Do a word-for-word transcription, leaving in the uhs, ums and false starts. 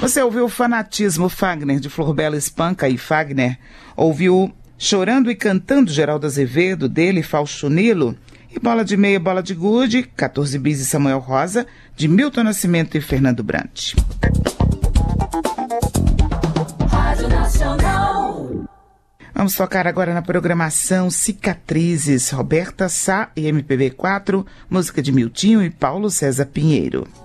Você ouviu Fanatismo Fagner, de Florbela Espanca e Fagner. Ouviu Chorando e Cantando, Geraldo Azevedo, dele, Fausto Nilo. E Bola de Meia, Bola de Gude, quatorze bis e Samuel Rosa, de Milton Nascimento e Fernando Brant. Rádio Nacional. Vamos tocar agora na programação Cicatrizes, Roberta Sá e M P B quatro, música de Miltinho e Paulo César Pinheiro.